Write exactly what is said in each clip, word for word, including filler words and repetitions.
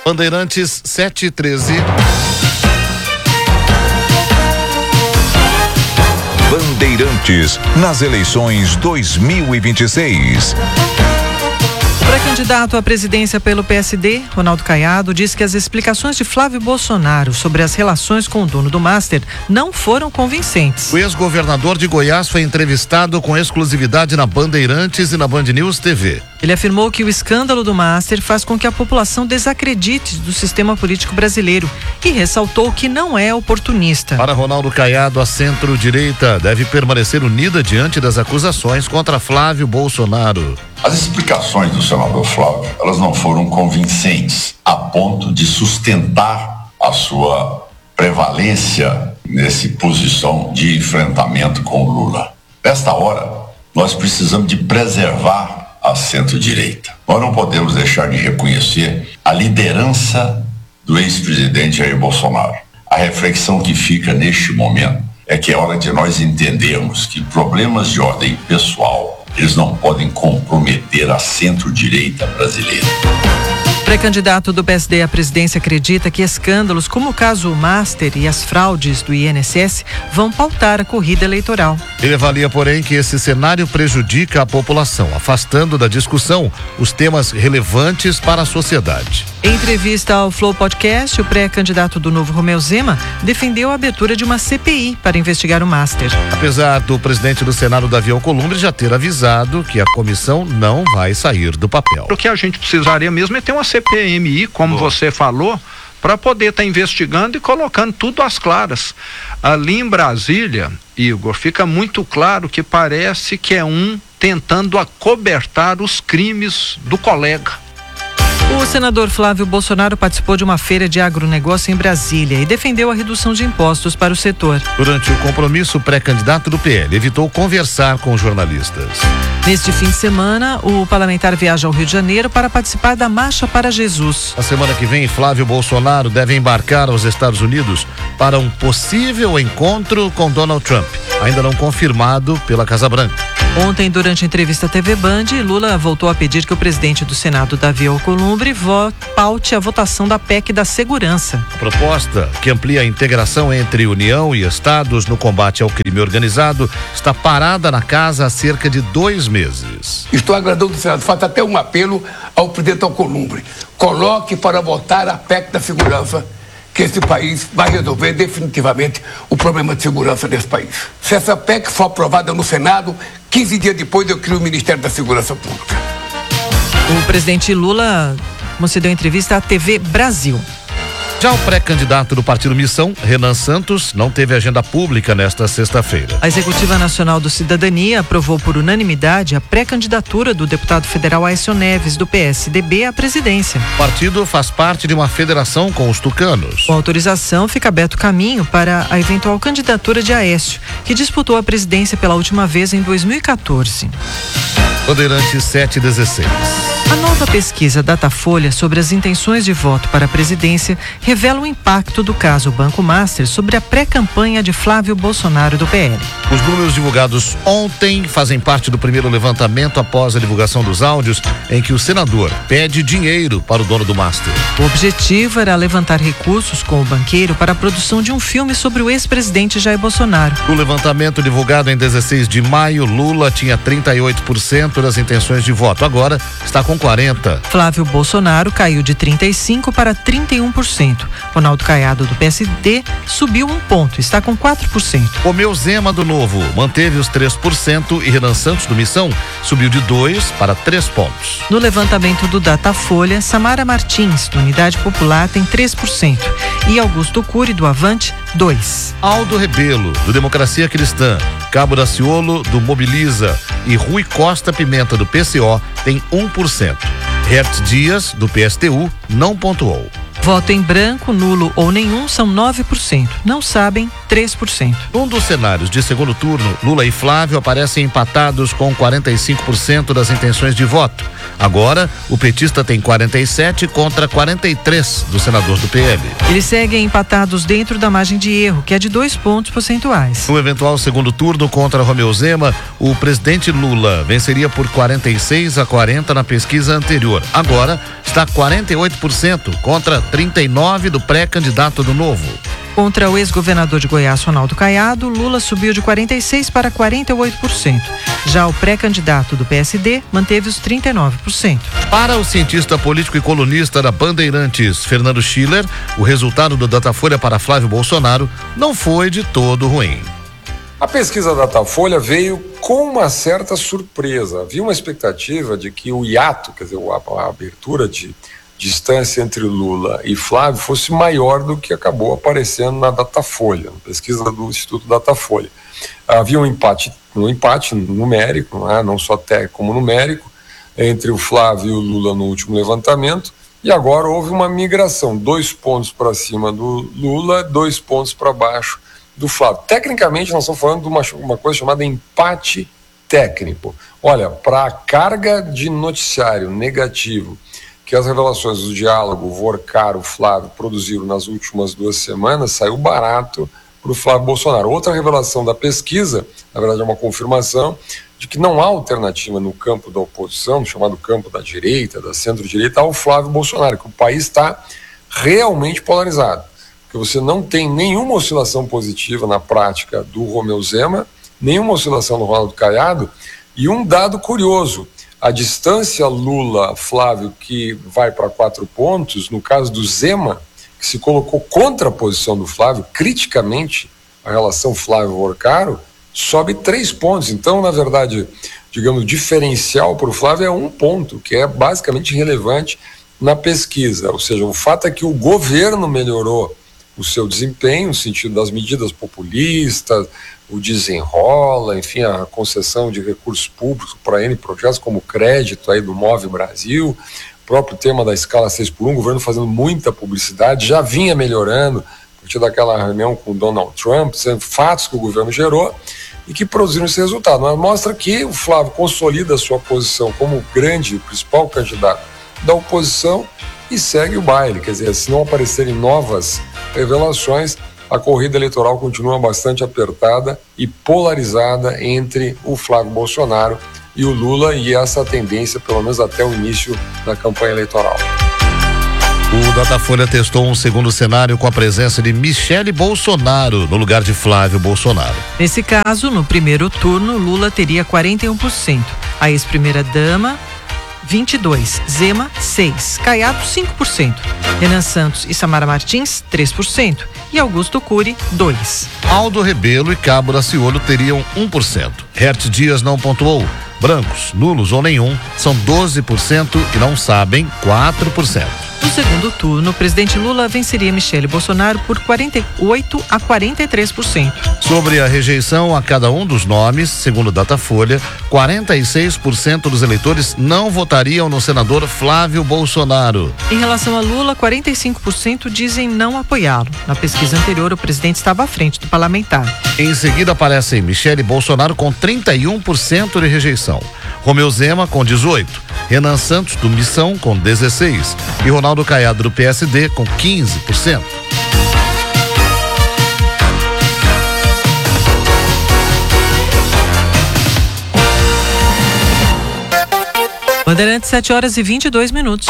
Bandeirantes sete e treze. Bandeirantes nas eleições dois mil e vinte e seis. O pré-candidato à presidência pelo P S D, Ronaldo Caiado, diz que as explicações de Flávio Bolsonaro sobre as relações com o dono do Master não foram convincentes. O ex-governador de Goiás foi entrevistado com exclusividade na Bandeirantes e na Band News T V. Ele afirmou que o escândalo do Master faz com que a população desacredite do sistema político brasileiro e ressaltou que não é oportunista. Para Ronaldo Caiado, a centro-direita deve permanecer unida diante das acusações contra Flávio Bolsonaro. As explicações do senador Flávio, elas não foram convincentes a ponto de sustentar a sua prevalência nessa posição de enfrentamento com o Lula. Nesta hora, nós precisamos de preservar a centro-direita. Nós não podemos deixar de reconhecer a liderança do ex-presidente Jair Bolsonaro. A reflexão que fica neste momento é que é hora de nós entendermos que problemas de ordem pessoal, eles não podem comprometer a centro-direita brasileira. O pré-candidato do P S D à presidência acredita que escândalos como o caso Master e as fraudes do I N S S vão pautar a corrida eleitoral. Ele avalia, porém, que esse cenário prejudica a população, afastando da discussão os temas relevantes para a sociedade. Em entrevista ao Flow Podcast, o pré-candidato do Novo Romeu Zema defendeu a abertura de uma C P I para investigar o Master. Apesar do presidente do Senado, Davi Alcolumbre, já ter avisado que a comissão não vai sair do papel. O que a gente precisaria mesmo é ter uma C P M I, como Boa. você falou, para poder estar tá investigando e colocando tudo às claras. Ali em Brasília, Igor, fica muito claro que parece que é um tentando acobertar os crimes do colega. O senador Flávio Bolsonaro participou de uma feira de agronegócio em Brasília e defendeu a redução de impostos para o setor. Durante o compromisso, o pré-candidato do P L evitou conversar com jornalistas. Neste fim de semana, o parlamentar viaja ao Rio de Janeiro para participar da Marcha para Jesus. Na semana que vem, Flávio Bolsonaro deve embarcar aos Estados Unidos para um possível encontro com Donald Trump, ainda não confirmado pela Casa Branca. Ontem, durante a entrevista à T V Band, Lula voltou a pedir que o presidente do Senado, Davi Alcolumbre, paute a votação da P E C da segurança. A proposta, que amplia a integração entre União e Estados no combate ao crime organizado, está parada na casa há cerca de dois meses. Estou aguardando do Senado, faço até um apelo ao presidente Alcolumbre. Coloque para votar a P E C da segurança, que esse país vai resolver definitivamente o problema de segurança desse país. Se essa P E C for aprovada no Senado, quinze dias depois eu crio o Ministério da Segurança Pública. O presidente Lula concedeu entrevista à T V Brasil. Já o pré-candidato do Partido Missão, Renan Santos, não teve agenda pública nesta sexta-feira. A Executiva Nacional do Cidadania aprovou por unanimidade a pré-candidatura do deputado federal Aécio Neves, do P S D B, à presidência. O partido faz parte de uma federação com os tucanos. Com autorização, fica aberto caminho para a eventual candidatura de Aécio, que disputou a presidência pela última vez em dois mil e quatorze. Bandeirantes sete e dezesseis. A nova pesquisa Datafolha sobre as intenções de voto para a presidência revela o impacto do caso Banco Master sobre a pré-campanha de Flávio Bolsonaro do P L. Os números divulgados ontem fazem parte do primeiro levantamento após a divulgação dos áudios em que o senador pede dinheiro para o dono do Master. O objetivo era levantar recursos com o banqueiro para a produção de um filme sobre o ex-presidente Jair Bolsonaro. No levantamento divulgado em dezesseis de maio, Lula tinha trinta e oito por cento das intenções de voto. Agora está com quarenta por cento. Flávio Bolsonaro caiu de trinta e cinco por cento para trinta e um por cento. Ronaldo Caiado, do P S D, subiu um ponto, está com quatro por cento. Romeu Zema, do Novo, manteve os três por cento e Renan Santos, do Missão, subiu de dois para três pontos. No levantamento do Datafolha, Samara Martins, do Unidade Popular, tem três por cento e Augusto Cury, do Avante, dois por cento. Aldo Rebelo, do Democracia Cristã, Cabo Daciolo, do Mobiliza e Rui Costa Pimenta, do P C O, tem um por cento. Hertz Dias, do P S T U, não pontuou. Voto em branco, nulo ou nenhum são nove por cento. Não sabem três por cento. Um dos cenários de segundo turno, Lula e Flávio aparecem empatados com quarenta e cinco por cento das intenções de voto. Agora, o petista tem quarenta e sete contra quarenta e três do senador do P L. Eles seguem empatados dentro da margem de erro, que é de dois pontos percentuais. No eventual segundo turno contra Romeu Zema, o presidente Lula venceria por quarenta e seis a quarenta na pesquisa anterior. Agora, está quarenta e oito por cento contra trinta e nove do pré-candidato do Novo. Contra o ex-governador de Goiás, Ronaldo Caiado, Lula subiu de quarenta e seis para quarenta e oito por cento. Já o pré-candidato do P S D manteve os trinta e nove por cento. Para o cientista político e colunista da Bandeirantes, Fernando Schiller, o resultado do Datafolha para Flávio Bolsonaro não foi de todo ruim. A pesquisa Datafolha veio com uma certa surpresa. Havia uma expectativa de que o hiato, quer dizer, a, a abertura de distância entre Lula e Flávio fosse maior do que acabou aparecendo na Datafolha, na pesquisa do Instituto Datafolha. Havia um empate, um empate numérico, não, é? Não só técnico como numérico, entre o Flávio e o Lula no último levantamento, e agora houve uma migração, dois pontos para cima do Lula, dois pontos para baixo do Flávio. Tecnicamente, nós estamos falando de uma, uma coisa chamada empate técnico. Olha, para a carga de noticiário negativo que as revelações do diálogo Vorcaro-Flávio produziram nas últimas duas semanas, saiu barato para o Flávio Bolsonaro. Outra revelação da pesquisa, na verdade é uma confirmação, de que não há alternativa no campo da oposição, no chamado campo da direita, da centro-direita, ao Flávio Bolsonaro, que o país está realmente polarizado. Porque você não tem nenhuma oscilação positiva na prática do Romeu Zema, nenhuma oscilação do Ronaldo Caiado, e um dado curioso: a distância Lula-Flávio, que vai para quatro pontos, no caso do Zema, que se colocou contra a posição do Flávio, criticamente a relação Flávio-Vorcaro, sobe três pontos. Então, na verdade, digamos, o diferencial para o Flávio é um ponto, que é basicamente relevante na pesquisa. Ou seja, o fato é que o governo melhorou o seu desempenho, no sentido das medidas populistas, o desenrola, enfim, a concessão de recursos públicos para N projetos, como o crédito aí do Move Brasil, o próprio tema da escala seis por um, o governo fazendo muita publicidade, já vinha melhorando, a partir daquela reunião com o Donald Trump, sendo fatos que o governo gerou e que produziram esse resultado. Mas mostra que o Flávio consolida a sua posição como grande, o principal candidato da oposição e segue o baile. Quer dizer, se não aparecerem novas revelações, a corrida eleitoral continua bastante apertada e polarizada entre o Flávio Bolsonaro e o Lula, e essa tendência, pelo menos até o início da campanha eleitoral. O Datafolha testou um segundo cenário com a presença de Michele Bolsonaro no lugar de Flávio Bolsonaro. Nesse caso, no primeiro turno, Lula teria quarenta e um por cento. A ex-primeira-dama, vinte e dois por cento. Zema, seis por cento. Caiado, cinco por cento. Renan Santos e Samara Martins, três por cento. E Augusto Cury, dois por cento. Aldo Rebelo e Cabo Daciolo teriam um por cento. Hertz Dias não pontuou. Brancos, nulos ou nenhum, são doze por cento e não sabem, quatro por cento. No segundo turno, o presidente Lula venceria Michele Bolsonaro por quarenta e oito a quarenta e três por cento. Sobre a rejeição a cada um dos nomes, segundo Datafolha, quarenta e seis por cento dos eleitores não votariam no senador Flávio Bolsonaro. Em relação a Lula, quarenta e cinco por cento dizem não apoiá-lo. Na pesquisa anterior, o presidente estava à frente do parlamentar. Em seguida aparecem Michele Bolsonaro com trinta e um por cento de rejeição, Romeu Zema com dezoito por cento, Renan Santos do Missão com dezesseis por cento e Ronaldo Caiado do P S D com quinze por cento. Bandeirantes, sete horas e vinte e dois minutos.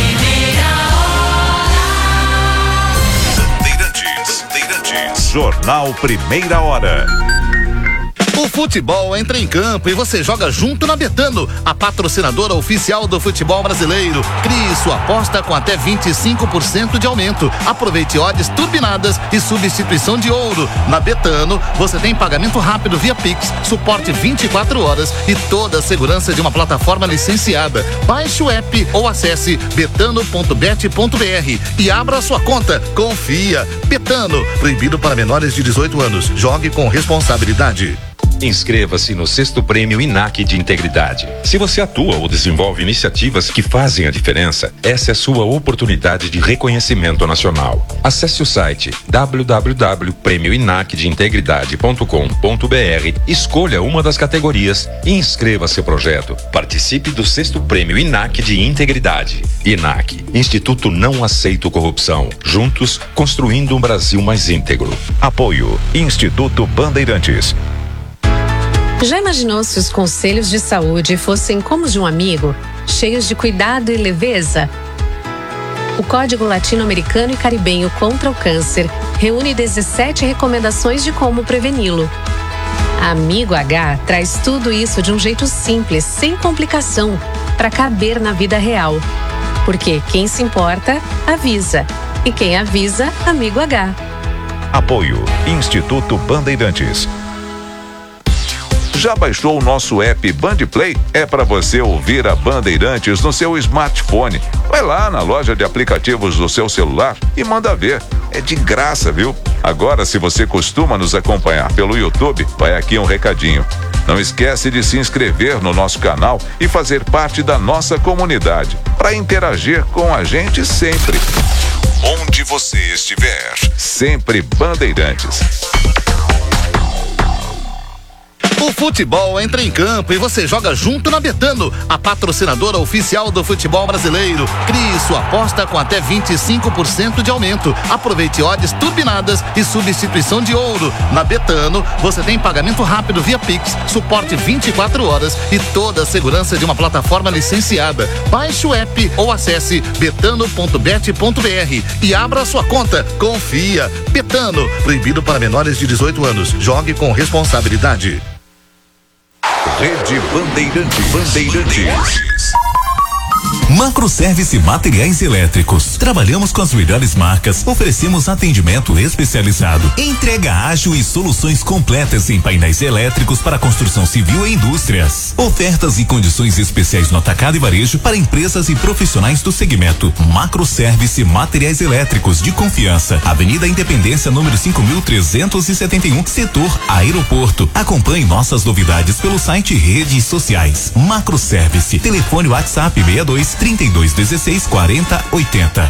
Bandeirantes, Bandeirantes. Jornal Primeira Hora. O futebol entra em campo e você joga junto na Betano, a patrocinadora oficial do futebol brasileiro. Crie sua aposta com até vinte e cinco por cento de aumento. Aproveite odds turbinadas e substituição de ouro. Na Betano, você tem pagamento rápido via Pix, suporte vinte e quatro horas e toda a segurança de uma plataforma licenciada. Baixe o app ou acesse betano ponto bet ponto br e abra sua conta. Confia. Betano, proibido para menores de dezoito anos. Jogue com responsabilidade. Inscreva-se no sexto prêmio I N A C de Integridade. Se você atua ou desenvolve iniciativas que fazem a diferença, essa é a sua oportunidade de reconhecimento nacional. Acesse o site w w w ponto prêmio inac de integridade ponto com ponto b r, escolha uma das categorias e inscreva seu projeto. Participe do sexto prêmio I N A C de Integridade. I N A C, Instituto Não Aceito Corrupção. Juntos, construindo um Brasil mais íntegro. Apoio Instituto Bandeirantes. Já imaginou se os conselhos de saúde fossem como os de um amigo, cheios de cuidado e leveza? O Código Latino-Americano e Caribenho contra o Câncer reúne dezessete recomendações de como preveni-lo. Amigo H traz tudo isso de um jeito simples, sem complicação, para caber na vida real. Porque quem se importa, avisa. E quem avisa, Amigo H. Apoio Instituto Bandeirantes. Já baixou o nosso app Bandplay? É para você ouvir a Bandeirantes no seu smartphone. Vai lá na loja de aplicativos do seu celular e manda ver. É de graça, viu? Agora, se você costuma nos acompanhar pelo YouTube, vai aqui um recadinho. Não esquece de se inscrever no nosso canal e fazer parte da nossa comunidade, para interagir com a gente sempre. Onde você estiver. Sempre Bandeirantes. O futebol entra em campo e você joga junto na Betano, a patrocinadora oficial do futebol brasileiro. Crie sua aposta com até vinte e cinco por cento de aumento. Aproveite odds turbinadas e substituição de ouro. Na Betano, você tem pagamento rápido via Pix, suporte vinte e quatro horas e toda a segurança de uma plataforma licenciada. Baixe o app ou acesse betano ponto bet ponto b r e abra a sua conta. Confia. Betano, proibido para menores de dezoito anos. Jogue com responsabilidade. Rede Bandeirantes. Bandeirantes. Macroservice Materiais Elétricos. Trabalhamos com as melhores marcas, oferecemos atendimento especializado, entrega ágil e soluções completas em painéis elétricos para construção civil e indústrias. Ofertas e condições especiais no atacado e varejo para empresas e profissionais do segmento. Macroservice Materiais Elétricos de confiança. Avenida Independência, número cinco mil trezentos e setenta e um, setor Aeroporto. Acompanhe nossas novidades pelo site e redes sociais. Macroservice. Telefone WhatsApp seis dois, trinta e dois, dezesseis, quarenta, oitenta.